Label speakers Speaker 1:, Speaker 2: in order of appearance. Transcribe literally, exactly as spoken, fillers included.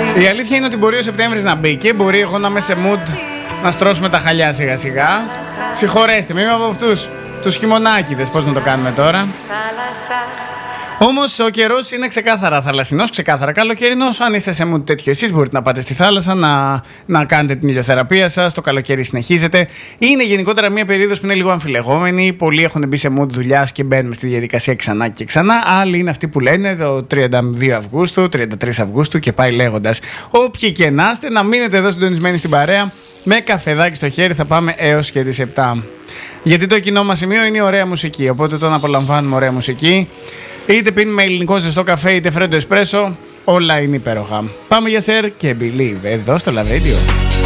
Speaker 1: Η αλήθεια είναι ότι μπορεί ο Σεπτέμβρης να μπει και μπορεί εγώ να είμαι σε mood να στρώσουμε τα χαλιά σιγά σιγά. Συγχωρέστε με, είμαι από αυτούς τους χειμωνάκηδες, πώς να το κάνουμε τώρα. Όμως ο καιρός είναι ξεκάθαρα θαλασσινός, ξεκάθαρα καλοκαιρινός. Αν είστε σε mood τέτοιο εσείς μπορείτε να πάτε στη θάλασσα, να, να κάνετε την ηλιοθεραπεία σας. Το καλοκαίρι συνεχίζεται. Είναι γενικότερα μια περίοδος που είναι λίγο αμφιλεγόμενη. Πολλοί έχουν μπει σε mood δουλειάς και μπαίνουμε στη διαδικασία ξανά και ξανά. Άλλοι είναι αυτοί που λένε το τριάντα δύο Αυγούστου, τριάντα τρεις Αυγούστου και πάει λέγοντας. Όποιοι και να είστε, να μείνετε εδώ συντονισμένοι στην παρέα. Με καφεδάκι στο χέρι θα πάμε έως και τις επτά. Γιατί το κοινό μας σημείο είναι η ωραία μουσική. Οπότε τον απολαμβάνουμε ωραία μουσική. Είτε πίνουμε ελληνικό ζεστό καφέ, είτε φρέντο εσπρέσο, όλα είναι υπέροχα. Πάμε για Share και Believe εδώ στο Love Radio.